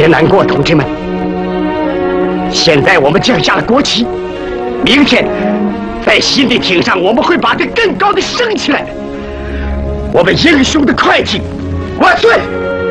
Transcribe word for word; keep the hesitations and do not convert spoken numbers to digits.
别难过，同志们。现在我们降下了国旗，明天在新的艇上，我们会把它更高的升起来。我们英雄的会计，万岁！